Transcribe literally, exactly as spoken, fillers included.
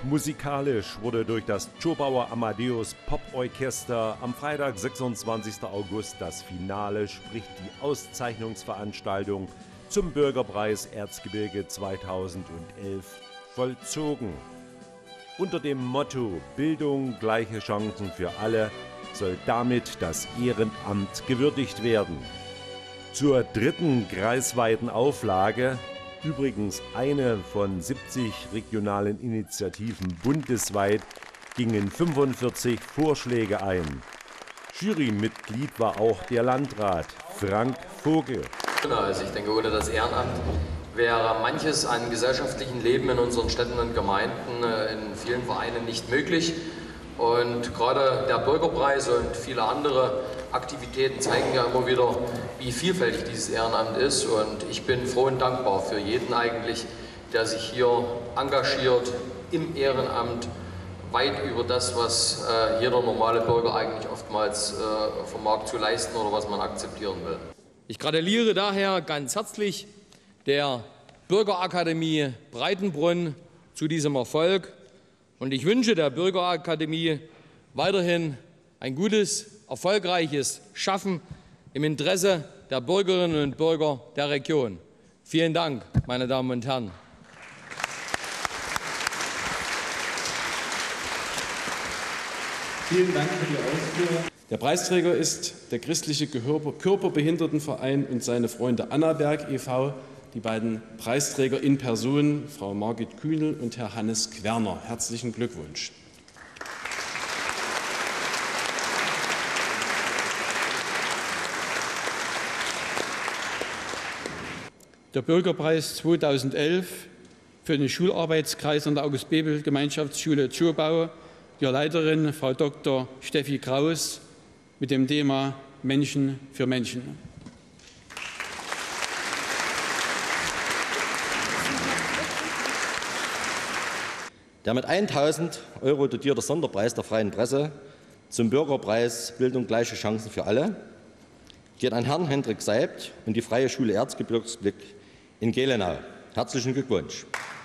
Musikalisch wurde durch das Zschobauer Amadeus Poporchester am Freitag, sechsundzwanzigsten August, das Finale, sprich die Auszeichnungsveranstaltung zum Bürgerpreis Erzgebirge zweitausendelf, vollzogen. Unter dem Motto Bildung, gleiche Chancen für alle soll damit das Ehrenamt gewürdigt werden. Zur dritten kreisweiten Auflage, übrigens eine von siebzig regionalen Initiativen bundesweit, gingen fünfundvierzig Vorschläge ein. Jurymitglied war auch der Landrat Frank Vogel. Also ich denke, ohne das Ehrenamt wäre manches an gesellschaftlichen Leben in unseren Städten und Gemeinden in vielen Vereinen nicht möglich. Und gerade der Bürgerpreis und viele andere Aktivitäten zeigen ja immer wieder, wie vielfältig dieses Ehrenamt ist. Und ich bin froh und dankbar für jeden eigentlich, der sich hier engagiert im Ehrenamt, weit über das, was äh, jeder normale Bürger eigentlich oftmals äh, vermag zu leisten oder was man akzeptieren will. Ich gratuliere daher ganz herzlich der Bürgerakademie Breitenbrunn zu diesem Erfolg. Und ich wünsche der Bürgerakademie weiterhin ein gutes, erfolgreiches Schaffen im Interesse der Bürgerinnen und Bürger der Region. Vielen Dank, meine Damen und Herren. Vielen Dank für die Ausführung. Der Preisträger ist der christliche Körperbehindertenverein und seine Freunde Annaberg e V Die beiden Preisträger in Person, Frau Margit Kühnel und Herr Hannes Querner. Herzlichen Glückwunsch. Der Bürgerpreis zweitausendelf für den Schularbeitskreis an der August-Bebel-Gemeinschaftsschule Zschobau, die Leiterin Frau Doktor Steffi Kraus, mit dem Thema Menschen für Menschen. Der mit tausend Euro dotierte Sonderpreis der Freien Presse zum Bürgerpreis Bildung, gleiche Chancen für alle geht an Herrn Hendrik Seibt und die Freie Schule Erzgebirgsblick in Gelenau. Herzlichen Glückwunsch.